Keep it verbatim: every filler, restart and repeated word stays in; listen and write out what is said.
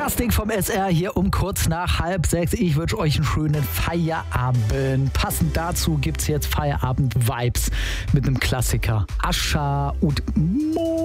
Das Ding vom S R hier um kurz nach halb sechs. Ich wünsche euch einen schönen Feierabend. Passend dazu gibt es jetzt Feierabend-Vibes mit einem Klassiker. Ascha und Mo.